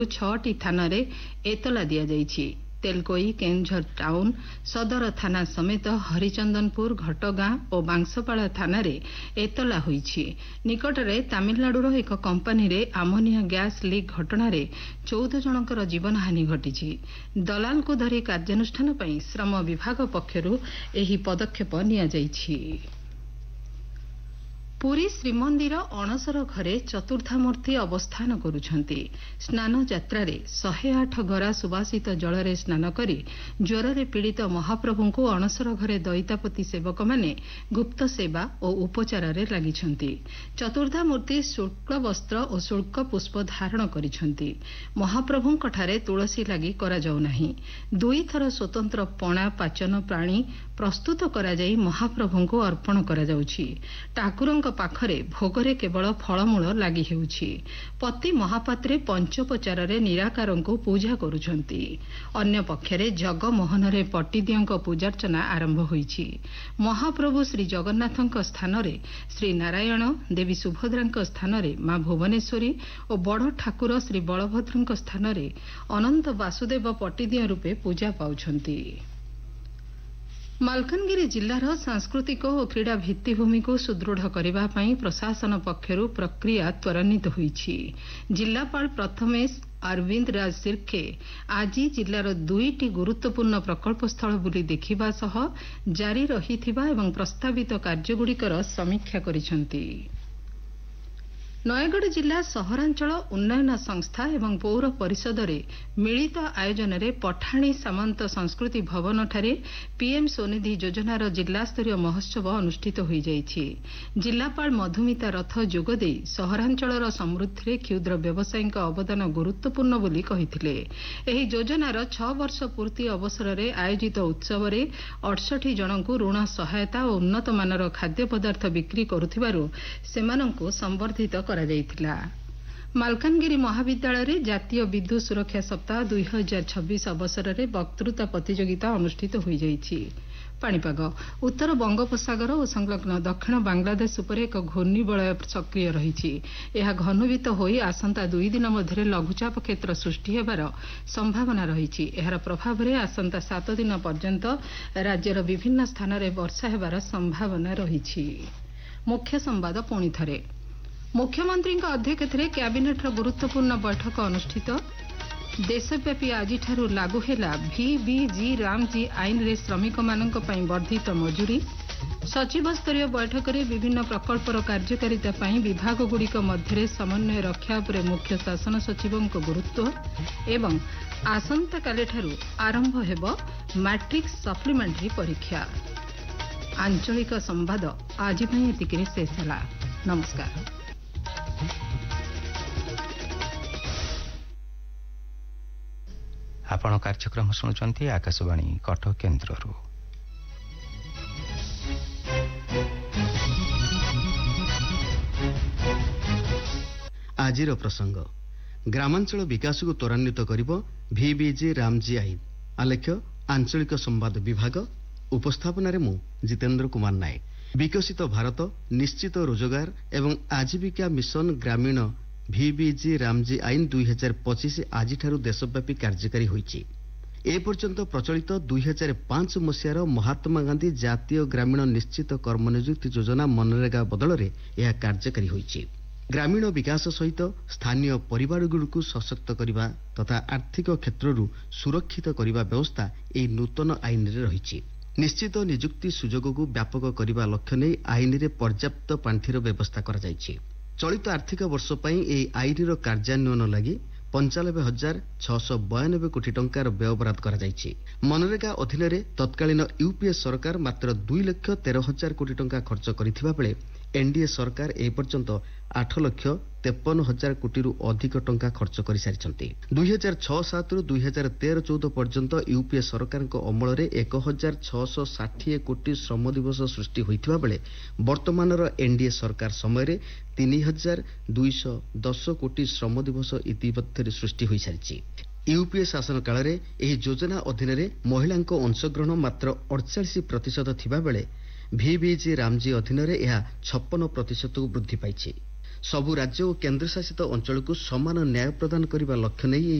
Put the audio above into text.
6ଟି ଥାନାରେ ଏତଲା ଦିଆଯାଇଛି। ତେଲକୋଇ, କେନ୍ଦୁଝର ଟାଉନ, ସଦର ଥାନା ସମେତ ହରିଚନ୍ଦନପୁର, ଘଟଗାଁ ଓ ବାଂଶପାଳ ଥାନାରେ ଏତଲା ହୋଇଛି। ନିକଟରେ ତାମିଲନାଡୁର ଏକ କମ୍ପାନୀରେ ଆମୋନିଆ ଗ୍ୟାସ୍ ଲିକ୍ ଘଟଣାରେ 14 ଜଣଙ୍କର ଜୀବନହାନି ଘଟିଛି। ଦଲାଲକୁ ଧରି କାର୍ଯ୍ୟାନୁଷ୍ଠାନ ପାଇଁ ଶ୍ରମ ବିଭାଗ ପକ୍ଷରୁ ଏହି ପଦକ୍ଷେପ ନିଆଯାଇଛି। ପୁରୀ ଶ୍ରୀମନ୍ଦିର ଅଣସର ଘରେ ଚତୁର୍ଦ୍ଧାମୂର୍ତ୍ତି ଅବସ୍ଥାନ କରୁଛନ୍ତି। ସ୍ନାନ ଯାତ୍ରାରେ 108 ଗରା ସୁବାସିତ ଜଳରେ ସ୍ନାନ କରି ଜ୍ୱରରେ ପୀଡ଼ିତ ମହାପ୍ରଭୁଙ୍କୁ ଅଣସର ଘରେ ଦଇତାପତି ସେବକମାନେ ଗୁପ୍ତ ସେବା ଓ ଉପଚାରରେ ଲାଗିଛନ୍ତି। ଚତୁର୍ଦ୍ଧାମୂର୍ତ୍ତି ଶୁକ୍ଳ ବସ୍ତ୍ର ଓ ଶୁଳ୍କ ପୁଷ୍ପ ଧାରଣ କରିଛନ୍ତି। ମହାପ୍ରଭୁଙ୍କଠାରେ ତୁଳସୀ ଲାଗି କରାଯାଉନାହିଁ। 2 ଥର ସ୍ୱତନ୍ତ୍ର ପଣା ପାଚନ ପ୍ରାଣୀ ପ୍ରସ୍ତୁତ କରାଯାଇ ମହାପ୍ରଭୁଙ୍କୁ ଅର୍ପଣ କରାଯାଉଛି। ଠାକୁରଙ୍କ ପାଖରେ ଭୋଗରେ କେବଳ ଫଳମୂଳ ଲାଗି ହେଉଛି। ପତି ମହାପାତ୍ରେ ପଞ୍ଚୋପଚାରରେ ନିରାକାରଙ୍କୁ ପୂଜା କରୁଛନ୍ତି। ଅନ୍ୟପକ୍ଷରେ ଜଗମୋହନରେ ପଟିଦିଅଙ୍କ ପୂଜାର୍ଚ୍ଚନା ଆରମ୍ଭ ହୋଇଛି। ମହାପ୍ରଭୁ ଶ୍ରୀ ଜଗନ୍ନାଥଙ୍କ ସ୍ଥାନରେ ଶ୍ରୀ ନାରାୟଣ, ଦେବୀ ସୁଭଦ୍ରାଙ୍କ ସ୍ଥାନରେ ମା ଭୁବନେଶ୍ୱରୀ ଓ ବଡ଼ ଠାକୁର ଶ୍ରୀ ବଳଭଦ୍ରଙ୍କ ସ୍ଥାନରେ ଅନନ୍ତ ବାସୁଦେବ ପଟିଦିଅ ରୂପେ ପୂଜା ପାଉଛନ୍ତି। ମାଲକାନଗିରି ଜିଲ୍ଲାର ସାଂସ୍କୃତିକ ଓ କ୍ରୀଡ଼ା ଭିତ୍ତିଭୂମିକୁ ସୁଦୃଢ଼ କରିବା ପାଇଁ ପ୍ରଶାସନ ପକ୍ଷରୁ ପ୍ରକ୍ରିୟା ତ୍ୱରାନ୍ୱିତ ହୋଇଛି। ଜିଲ୍ଲାପାଳ ପ୍ରଥମେଶ ଅରବିନ୍ଦ ରାଜ ସିର୍କେ ଆଜି ଜିଲ୍ଲାର 2ଟି ଗୁରୁତ୍ୱପୂର୍ଣ୍ଣ ପ୍ରକଳ୍ପସ୍ଥଳ ବୁଲି ଦେଖିବା ସହ ଜାରି ରହିଥିବା ଏବଂ ପ୍ରସ୍ତାବିତ କାର୍ଯ୍ୟଗୁଡ଼ିକର ସମୀକ୍ଷା କରିଛନ୍ତି। ନୟାଗଡ଼ ଜିଲ୍ଲା ସହରାଞ୍ଚଳ ଉନ୍ନୟନ ସଂସ୍ଥା ଏବଂ ପୌର ପରିଷଦରେ ମିଳିତ ଆୟୋଜନରେ ପଠାଣି ସାମନ୍ତ ସଂସ୍କୃତି ଭବନଠାରେ ପିଏମ୍ ସ୍ୱନିଧି ଯୋଜନାର ଜିଲ୍ଲାସ୍ତରୀୟ ମହୋତ୍ସବ ଅନୁଷ୍ଠିତ ହୋଇଯାଇଛି। ଜିଲ୍ଲାପାଳ ମଧୁମିତା ରଥ ଯୋଗଦେଇ ସହରାଞ୍ଚଳର ସମୃଦ୍ଧିରେ କ୍ଷୁଦ୍ର ବ୍ୟବସାୟୀଙ୍କ ଅବଦାନ ଗୁରୁତ୍ୱପୂର୍ଣ୍ଣ ବୋଲି କହିଥିଲେ। ଏହି ଯୋଜନାର 6 ବର୍ଷ ପୂର୍ତ୍ତି ଅବସରରେ ଆୟୋଜିତ ଉତ୍ସବରେ 68 ଜଣଙ୍କୁ ଋଣ ସହାୟତା ଓ ଉନ୍ନତମାନର ଖାଦ୍ୟପଦାର୍ଥ ବିକ୍ରି କରୁଥିବାରୁ ସେମାନଙ୍କୁ ସମ୍ବର୍ଦ୍ଧିତ କରାଯାଇଥିଲା। ମାଲକାନଗିରି ମହାବିଦ୍ୟାଳୟରେ ଜାତୀୟ ବିଦ୍ୟୁତ ସୁରକ୍ଷା ସପ୍ତାହ 2026 ଅବସରରେ ବକ୍ତୃତା ପ୍ରତିଯୋଗିତା ଅନୁଷ୍ଠିତ ହୋଇଯାଇଛି। ପାଣିପାଗ ଉତ୍ତର ବଙ୍ଗୋପସାଗର ଓ ସଂଲଗ୍ନ ଦକ୍ଷିଣ ବାଂଲାଦେଶ ଉପରେ ଏକ ଘୂର୍ଣ୍ଣିବଳୟ ସକ୍ରିୟ ରହିଛି। ଏହା ଘନୀଭୂତ ହୋଇ ଆସନ୍ତା 2 ଦିନ ମଧ୍ୟରେ ଲଘୁଚାପ କ୍ଷେତ୍ର ସୃଷ୍ଟି ହେବାର ସମ୍ଭାବନା ରହିଛି। ଏହାର ପ୍ରଭାବରେ ଆସନ୍ତା 7 ଦିନ ପର୍ଯ୍ୟନ୍ତ ରାଜ୍ୟର ବିଭିନ୍ନ ସ୍ଥାନରେ ବର୍ଷା ହେବାର ସମ୍ଭାବନା ରହିଛି। ମୁଖ୍ୟ ସମ୍ବାଦ ପୁଣିଥରେ। ମୁଖ୍ୟମନ୍ତ୍ରୀଙ୍କ ଅଧ୍ୟକ୍ଷତାରେ କ୍ୟାବିନେଟ୍ର ଗୁରୁତ୍ୱପୂର୍ଣ୍ଣ ବୈଠକ ଅନୁଷ୍ଠିତ। ଦେଶବ୍ୟାପୀ ଆଜିଠାରୁ ଲାଗୁ ହେଲା ଭିବିଜି ରାମଜୀ ଆଇନରେ ଶ୍ରମିକମାନଙ୍କ ପାଇଁ ବର୍ଦ୍ଧିତ ମଜୁରୀ। ସଚିବସ୍ତରୀୟ ବୈଠକରେ ବିଭିନ୍ନ ପ୍ରକଳ୍ପର କାର୍ଯ୍ୟକାରିତା ପାଇଁ ବିଭାଗଗୁଡ଼ିକ ମଧ୍ୟରେ ସମନ୍ୱୟ ରକ୍ଷା ଉପରେ ମୁଖ୍ୟ ଶାସନ ସଚିବଙ୍କ ଗୁରୁତ୍ୱ ଏବଂ ଆସନ୍ତାକାଲିଠାରୁ ଆରମ୍ଭ ହେବ ମାଟ୍ରିକ୍ ସପ୍ଲିମେଣ୍ଟାରୀ ପରୀକ୍ଷା। ଆଞ୍ଚଳିକ ସମ୍ବାଦ ଆଜି ପାଇଁ ଏତିକିରେ ଶେଷ ହେଲା। ନମସ୍କାର। ଆପଣ କାର୍ଯ୍ୟକ୍ରମ ଶୁଣୁଛନ୍ତି ଆକାଶବାଣୀ କଟକ କେନ୍ଦ୍ରରୁ। ଆଜିର ପ୍ରସଙ୍ଗ ଗ୍ରାମାଞ୍ଚଳ ବିକାଶକୁ ତ୍ୱରାନ୍ୱିତ କରିବ ଭିବିଜି ରାମଜୀ ଆଇନ। ଆଲେଖ୍ୟ ଆଞ୍ଚଳିକ ସମ୍ବାଦ ବିଭାଗ। ଉପସ୍ଥାପନାରେ ମୁଁ ଜିତେନ୍ଦ୍ର କୁମାର ନାୟକ। ବିକଶିତ ଭାରତ ନିଶ୍ଚିତ ରୋଜଗାର ଏବଂ ଆଜୀବିକା ମିଶନ ଗ୍ରାମୀଣ ଭିବିଜି ରାମଜୀ ଆଇନ 2025 ଆଜିଠାରୁ ଦେଶବ୍ୟାପୀ କାର୍ଯ୍ୟକାରୀ ହୋଇଛି। ଏପର୍ଯ୍ୟନ୍ତ ପ୍ରଚଳିତ 2005 ମସିହାର ମହାତ୍ମା ଗାନ୍ଧୀ ଜାତୀୟ ଗ୍ରାମୀଣ ନିଶ୍ଚିତ କର୍ମନିଯୁକ୍ତି ଯୋଜନା ମନରେଗା ବଦଳରେ ଏହା କାର୍ଯ୍ୟକାରୀ ହୋଇଛି। ଗ୍ରାମୀଣ ବିକାଶ ସହିତ ସ୍ଥାନୀୟ ପରିବାରଗୁଡ଼ିକୁ ସଶକ୍ତ କରିବା ତଥା ଆର୍ଥିକ କ୍ଷେତ୍ରରୁ ସୁରକ୍ଷିତ କରିବା ବ୍ୟବସ୍ଥା ଏହି ନୂତନ ଆଇନରେ ରହିଛି। ନିଶ୍ଚିତ ନିଯୁକ୍ତି ସୁଯୋଗକୁ ବ୍ୟାପକ କରିବା ଲକ୍ଷ୍ୟ ନେଇ ଆଇନରେ ପର୍ଯ୍ୟାପ୍ତ ପାଣ୍ଠିର ବ୍ୟବସ୍ଥା କରାଯାଇଛି। ଚଳିତ ଆର୍ଥିକ ବର୍ଷ ପାଇଁ ଏହି ଆଇନର କାର୍ଯ୍ୟାନ୍ୱୟନ ଲାଗି 95,692 କୋଟି ଟଙ୍କାର ବ୍ୟୟବରାଦ କରାଯାଇଛି। ମନରେଗା ଅଧୀନରେ ତତ୍କାଳୀନ ୟୁପିଏ ସରକାର ମାତ୍ର 2,13,000 କୋଟି ଟଙ୍କା ଖର୍ଚ୍ଚ କରିଥିବା ବେଳେ ଏନ୍ଡିଏ ସରକାର ଏପର୍ଯ୍ୟନ୍ତ 8,53,000 କୋଟିରୁ ଅଧିକ ଟଙ୍କା ଖର୍ଚ୍ଚ କରିସାରିଛନ୍ତି। 2006-07ରୁ 2013-14 ପର୍ଯ୍ୟନ୍ତ ୟୁପିଏ ସରକାରଙ୍କ ଅମଳରେ 1,660 କୋଟି ଶ୍ରମ ଦିବସ ସୃଷ୍ଟି ହୋଇଥିବା ବେଳେ ବର୍ତ୍ତମାନର ଏନ୍ଡିଏ ସରକାର ସମୟରେ 3,210 କୋଟି ଶ୍ରମ ଦିବସ ଇତିମଧ୍ୟରେ ସୃଷ୍ଟି ହୋଇସାରିଛି। ୟୁପିଏ ଶାସନ କାଳରେ ଏହି ଯୋଜନା ଅଧୀନରେ ମହିଳାଙ୍କ ଅଂଶଗ୍ରହଣ ମାତ୍ର 48% ଥିବାବେଳେ ଭିବିଜି ରାମଜୀ ଅଧୀନରେ ଏହା 56%କୁ ବୃଦ୍ଧି ପାଇଛି। ସବୁ ରାଜ୍ୟ ଓ କେନ୍ଦ୍ରଶାସିତ ଅଞ୍ଚଳକୁ ସମାନ ନ୍ୟାୟ ପ୍ରଦାନ କରିବା ଲକ୍ଷ୍ୟ ନେଇ